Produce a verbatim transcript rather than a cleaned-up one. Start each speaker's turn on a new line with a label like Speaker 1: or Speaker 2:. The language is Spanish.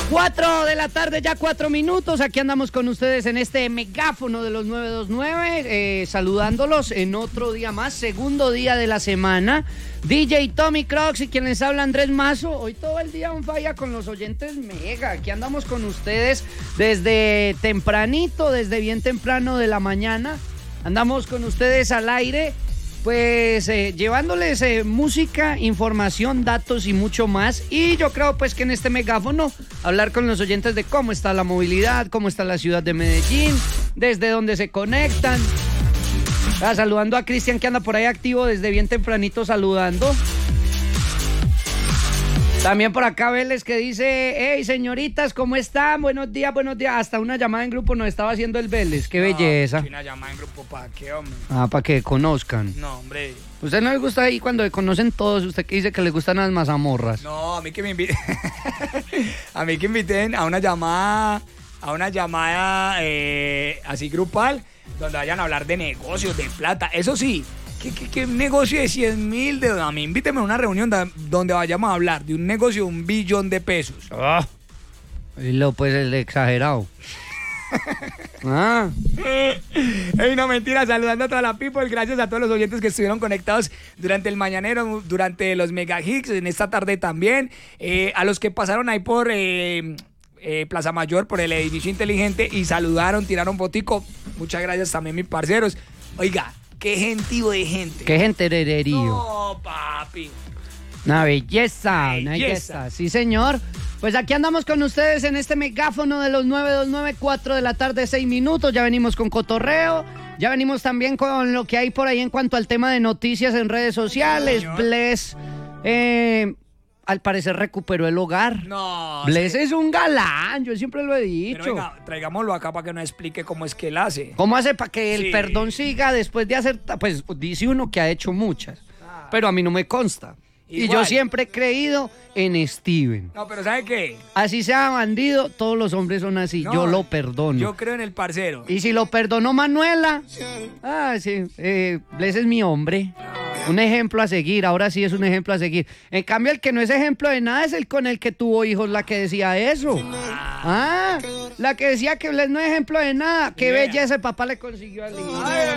Speaker 1: Cuatro de la tarde, ya cuatro minutos. Aquí andamos con ustedes en este megáfono de los nueve dos nueve, eh, saludándolos en otro día más, segundo día de la semana. D J Tommy Crocs y quien les habla Andrés Mazo. Hoy todo el día un falla con los oyentes mega. Aquí andamos con ustedes desde tempranito, desde bien temprano de la mañana. Andamos con ustedes al aire. Pues eh, llevándoles eh, música, información, datos y mucho más. Y yo creo pues que en este megáfono hablar con los oyentes de cómo está la movilidad, cómo está la ciudad de Medellín, desde dónde se conectan. Ah, saludando a Cristian que anda por ahí activo desde bien tempranito saludando. También por acá Vélez que dice, hey señoritas, ¿cómo están? Buenos días, buenos días. Hasta una llamada en grupo nos estaba haciendo el Vélez, qué no, belleza.
Speaker 2: Una llamada en grupo, ¿para qué, hombre?
Speaker 1: Ah, para que conozcan.
Speaker 2: No, hombre.
Speaker 1: ¿Usted no le gusta ahí cuando conocen todos? ¿Usted que dice que le gustan las mazamorras?
Speaker 2: No, a mí que me inviten, a mí que inviten a una llamada, a una llamada eh, así grupal, donde vayan a hablar de negocios, de plata, eso sí. ¿Qué, qué, qué negocio de cien mil? De, a mí invíteme a una reunión da, donde vayamos a hablar de un negocio de un billón de pesos.
Speaker 1: Ah, y lo pues el exagerado. ah.
Speaker 2: Ey, no mentira, saludando a toda la people, gracias a todos los oyentes que estuvieron conectados durante el mañanero, durante los mega hits, en esta tarde también, eh, a los que pasaron ahí por eh, eh, Plaza Mayor, por el edificio inteligente y saludaron, tiraron botico, muchas gracias también mis parceros. Oiga, qué gentío de gente.
Speaker 1: Qué gentererío.
Speaker 2: No, papi.
Speaker 1: Una belleza,
Speaker 2: belleza,
Speaker 1: una belleza. Sí, señor. Pues aquí andamos con ustedes en este megáfono de los nueve dos nueve, cuatro de la tarde, seis minutos. Ya venimos con cotorreo. Ya venimos también con lo que hay por ahí en cuanto al tema de noticias en redes sociales.
Speaker 2: Señor.
Speaker 1: Bless, eh, al parecer recuperó el hogar.
Speaker 2: No.
Speaker 1: Bless
Speaker 2: sí.
Speaker 1: es un galán, yo siempre lo he dicho.
Speaker 2: Pero venga, traigámoslo acá para que nos explique cómo es que él hace.
Speaker 1: ¿Cómo hace para que el
Speaker 2: Sí.
Speaker 1: perdón siga después de hacer? Pues dice uno que ha hecho muchas,
Speaker 2: Ah.
Speaker 1: pero a mí no me consta. Y
Speaker 2: Igual.
Speaker 1: yo siempre he creído en Steven.
Speaker 2: No, pero ¿sabe qué?
Speaker 1: Así sea bandido, todos los hombres son así.
Speaker 2: No,
Speaker 1: yo lo perdono.
Speaker 2: Yo creo en el parcero.
Speaker 1: Y si lo perdonó Manuela, ah, sí, eh, Bless es mi hombre. Un ejemplo a seguir, ahora sí es un ejemplo a seguir. En cambio, el que no es ejemplo de nada es el con el que tuvo hijos, la que decía eso. Ah, la que decía que Bless no es ejemplo de nada. Qué
Speaker 2: Vea.
Speaker 1: belleza ese papá le consiguió al hijo.
Speaker 2: Ay,